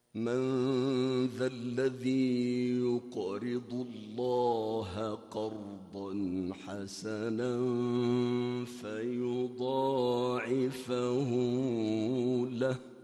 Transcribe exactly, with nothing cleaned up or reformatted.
من ذا الذي يقرض الله قرضا حسنا فيضاعفه له